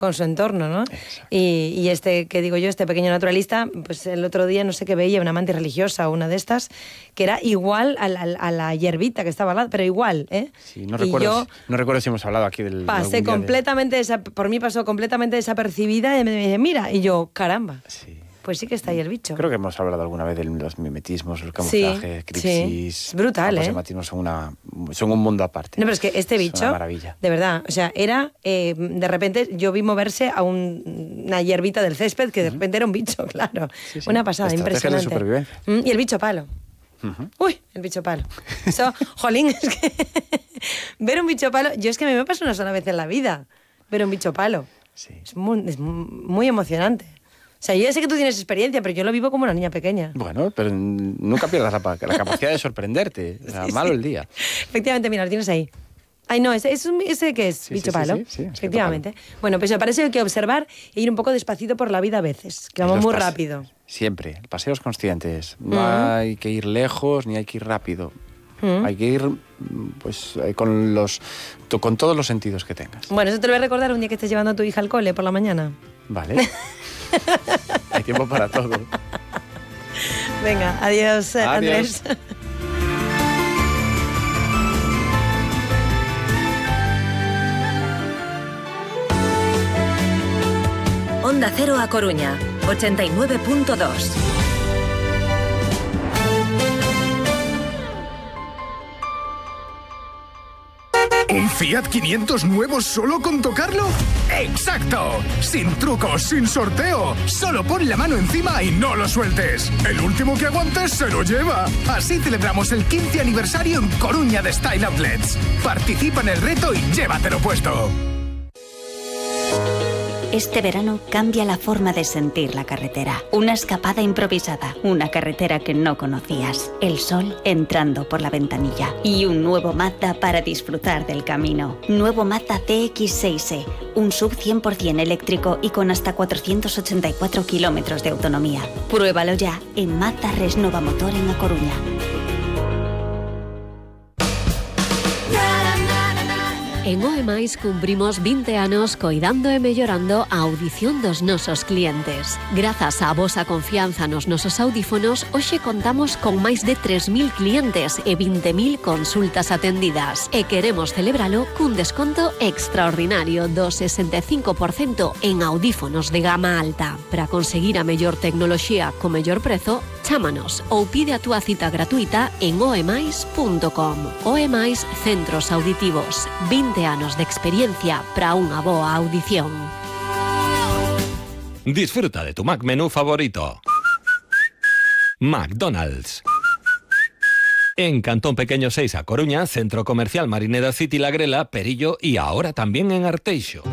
con su entorno, ¿no? Y este, que digo yo, este pequeño naturalista, pues el otro día no sé qué veía, una mantis religiosa o una de estas, que era igual a la hierbita que estaba al lado, pero igual, ¿eh? Sí, no recuerdo si hemos hablado aquí del... Pasé completamente, por mí pasó completamente desapercibida y me dije, mira, y yo, caramba. Sí. Pues sí que está ahí el bicho. Creo que hemos hablado alguna vez de los mimetismos, el camuflaje, cripsis. Sí. Es brutal, Los mimetismos son un mundo aparte. No, pero es que este bicho, es una maravilla. De verdad, o sea, era, de repente, yo vi moverse a una hierbita del césped que de repente era un bicho, claro. Sí. Una pasada, impresionante. De supervivencia. Y el bicho palo. Uy, el bicho palo. Eso, jolín, es que ver un bicho palo, yo es que me pasa una sola vez en la vida, ver un bicho palo. Sí. Es muy emocionante. O sea, yo ya sé que tú tienes experiencia, pero yo lo vivo como una niña pequeña. Bueno, pero nunca pierdas la capacidad de sorprenderte. O sea, malo el día. Efectivamente, mira, lo tienes ahí. Ay, no, ¿ese qué es? Sí, bicho palo. Sí, efectivamente. Bueno, pues me parece que hay que observar e ir un poco despacito por la vida a veces, que vamos muy rápido. Siempre, paseos conscientes. No hay que ir lejos ni hay que ir rápido. Hay que ir pues con todos los sentidos que tengas. Bueno, eso te lo voy a recordar un día que estés llevando a tu hija al cole por la mañana. Vale. Hay tiempo para todo. Venga, adiós. Andrés. Onda Cero A Coruña, 89.2. ¿Un Fiat 500 nuevo solo con tocarlo? ¡Exacto! Sin trucos, sin sorteo. Solo pon la mano encima y no lo sueltes. El último que aguantes se lo lleva. Así celebramos el 15 aniversario en Coruña de Style Outlets. Participa en el reto y llévatelo puesto. Este verano cambia la forma de sentir la carretera. Una escapada improvisada, una carretera que no conocías, el sol entrando por la ventanilla y un nuevo Mazda para disfrutar del camino. Nuevo Mazda CX-6e, un SUV 100% eléctrico y con hasta 484 kilómetros de autonomía. Pruébalo ya en Mazda Resnova Motor en A Coruña. En OEMAIS cumprimos 20 anos coidando e mellorando a audición dos nosos clientes. Grazas á vosa confianza nos nosos audífonos, hoxe contamos con máis de 3.000 clientes e 20.000 consultas atendidas. E queremos celebralo cun desconto extraordinario do 65% en audífonos de gama alta. Para conseguir a mellor tecnoloxía co mellor prezo, chámanos ou pide a túa cita gratuita en oemais.com. OEMAIS Centros Auditivos. 20 anos de experiencia para unha boa audición. Disfruta de tu Mac menú favorito. McDonald's. En Cantón Pequeño 6 A Coruña, Centro Comercial Marineda City La Grela, Perillo y ahora también en Arteixo.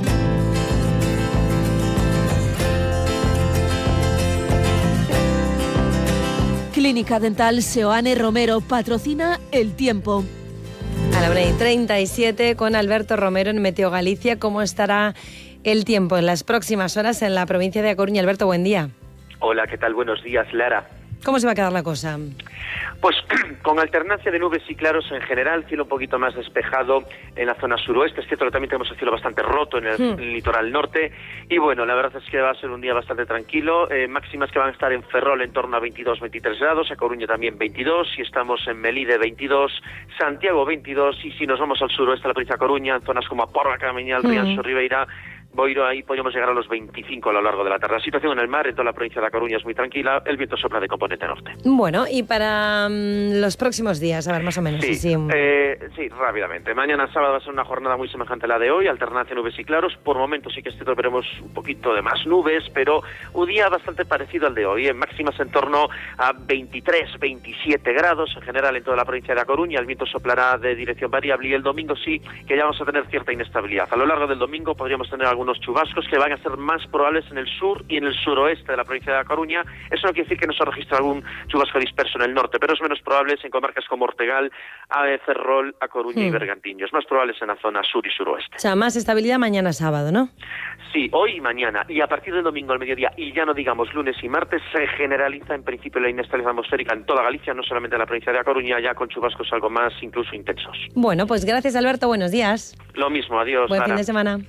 Clínica Dental Seoane Romero patrocina El Tiempo. A la 1:37 con Alberto Romero en Meteo Galicia. ¿Cómo estará el tiempo en las próximas horas en la provincia de A Coruña? Alberto, buen día. Hola, ¿qué tal? Buenos días, Lara. ¿Cómo se va a quedar la cosa? Pues con alternancia de nubes y claros en general, cielo un poquito más despejado en la zona suroeste. Es cierto que también tenemos el cielo bastante roto en el litoral norte. Y bueno, la verdad es que va a ser un día bastante tranquilo. Máximas que van a estar en Ferrol en torno a 22-23 grados, a Coruña también 22, y estamos en Melide 22, Santiago 22, y si nos vamos al suroeste de la provincia de Coruña, en zonas como Porra, Camiñal, Rianxo, Ribeira, Boiro, ahí podemos llegar a los 25 a lo largo de la tarde. La situación en el mar en toda la provincia de La Coruña es muy tranquila, el viento sopla de componente norte. Bueno, y para los próximos días, a ver, más o menos. Sí, rápidamente. Mañana sábado va a ser una jornada muy semejante a la de hoy, alternancia nubes y claros. Por momentos sí que veremos un poquito de más nubes, pero un día bastante parecido al de hoy, en máximas en torno a 23-27 grados en general en toda la provincia de La Coruña. El viento soplará de dirección variable y el domingo sí que ya vamos a tener cierta inestabilidad. A lo largo del domingo podríamos tener algunos chubascos que van a ser más probables en el sur y en el suroeste de la provincia de La Coruña. Eso no quiere decir que no se registre algún chubasco disperso en el norte, pero es menos probable en comarcas como Ortegal, Ferrol, A Coruña y Bergantiños. Es más probable en la zona sur y suroeste. O sea, más estabilidad mañana sábado, ¿no? Sí, hoy y mañana, y a partir del domingo al mediodía, y ya no digamos lunes y martes, se generaliza en principio la inestabilidad atmosférica en toda Galicia, no solamente en la provincia de A Coruña, ya con chubascos algo más incluso intensos. Bueno, pues gracias, Alberto, buenos días. Lo mismo, adiós. Buen fin de semana.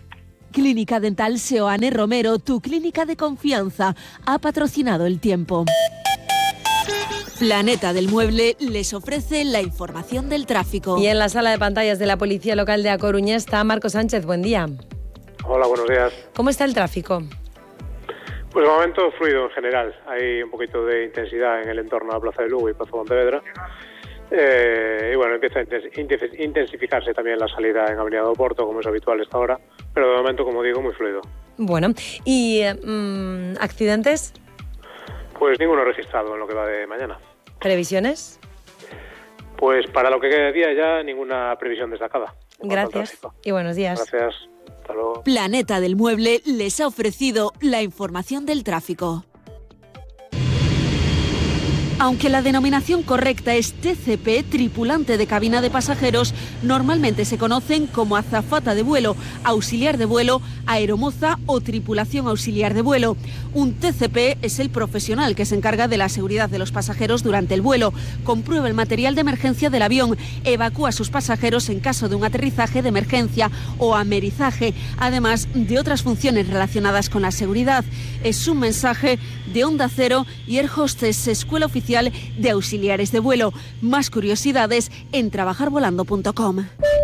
Clínica Dental Seoane Romero, tu clínica de confianza, ha patrocinado el tiempo. Planeta del Mueble les ofrece la información del tráfico. Y en la sala de pantallas de la Policía Local de A Coruña está Marco Sánchez. Buen día. Hola, buenos días. ¿Cómo está el tráfico? Pues de momento fluido en general. Hay un poquito de intensidad en el entorno de la Plaza de Lugo y Plaza Pontevedra. Y bueno, empieza a intensificarse también la salida en Avenida do Porto, como es habitual esta hora. Pero de momento, como digo, muy fluido. Bueno, ¿y accidentes? Pues ninguno registrado en lo que va de mañana. ¿Previsiones? Pues para lo que queda de día ya ninguna previsión destacada. Gracias y buenos días. Gracias. Hasta luego. Planeta del Mueble les ha ofrecido la información del tráfico. Aunque la denominación correcta es TCP, tripulante de cabina de pasajeros, normalmente se conocen como azafata de vuelo, auxiliar de vuelo, aeromoza o tripulación auxiliar de vuelo. Un TCP es el profesional que se encarga de la seguridad de los pasajeros durante el vuelo, comprueba el material de emergencia del avión, evacúa a sus pasajeros en caso de un aterrizaje de emergencia o amerizaje, además de otras funciones relacionadas con la seguridad. Es un mensaje de Onda Cero y Air Hostess, Escuela Oficial de Auxiliares de Vuelo. Más curiosidades en trabajarvolando.com.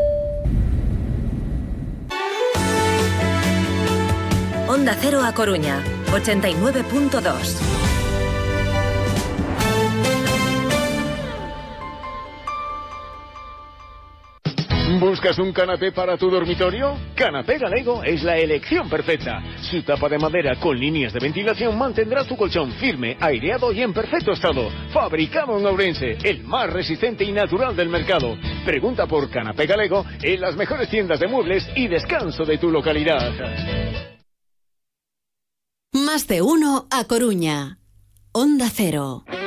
Onda Cero A Coruña, 89.2. ¿Buscas un canapé para tu dormitorio? Canapé Galego es la elección perfecta. Su tapa de madera con líneas de ventilación mantendrá tu colchón firme, aireado y en perfecto estado. Fabricado en Ourense, el más resistente y natural del mercado. Pregunta por Canapé Galego en las mejores tiendas de muebles y descanso de tu localidad. Más de uno A Coruña. Onda Cero.